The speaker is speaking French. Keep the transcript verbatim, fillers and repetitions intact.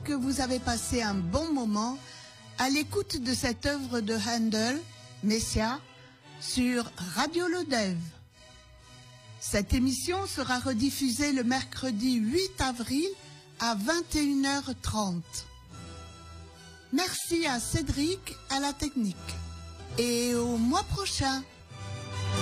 que vous avez passé un bon moment à l'écoute de cette œuvre de Handel, Messia, sur Radio Lodève. Cette émission sera rediffusée le mercredi huit avril à vingt et une heures trente. Merci à Cédric à la technique. Et au mois prochain.